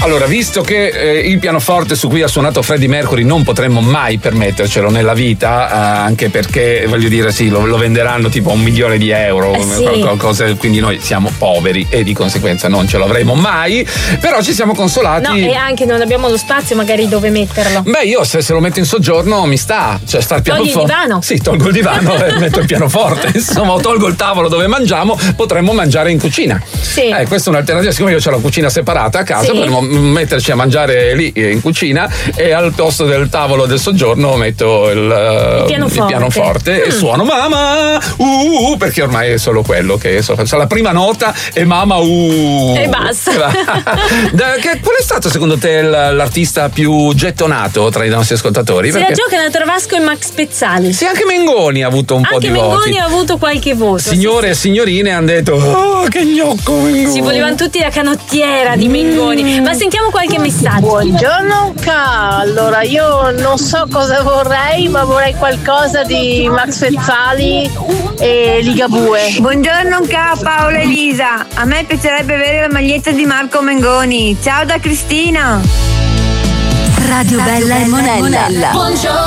Allora, visto che il pianoforte su cui ha suonato Freddie Mercury non potremmo mai permettercelo nella vita, anche perché voglio dire sì, lo venderanno tipo a €1 milione, qualcosa, quindi noi siamo poveri e di conseguenza non ce l'avremo mai, però ci siamo consolati. No, e anche non abbiamo lo spazio magari dove metterlo. Beh, io se lo metto in soggiorno mi sta, cioè sta il pianoforte. Togli il divano? Sì, tolgo il divano e metto il pianoforte, insomma, tolgo il tavolo dove mangiamo, potremmo mangiare in cucina. Sì. Questa è un'alternativa, siccome io ho la cucina separata a casa, Sì. potremmo metterci a mangiare lì in cucina e al posto del tavolo del soggiorno metto il pianoforte e suono mamma perché ormai è solo quello che la prima nota è mamma e basta. Qual è stato secondo te l'artista più gettonato tra i nostri ascoltatori? Se la giocano tra Vasco e Max Pezzali. Sì, anche Mengoni ha avuto un po' di voti. Anche Mengoni ha avuto qualche voto. Signore e signorine hanno detto che gnocco Mengoni. Si volevano tutti la canottiera di Mengoni. Ma sentiamo qualche messaggio. Buongiorno allora io non so cosa vorrei, ma vorrei qualcosa di Max Pezzali e Ligabue. Buongiorno Paola e Elisa, a me piacerebbe avere la maglietta di Marco Mengoni. Ciao da Cristina. Radio Bella e Monella. Buongiorno.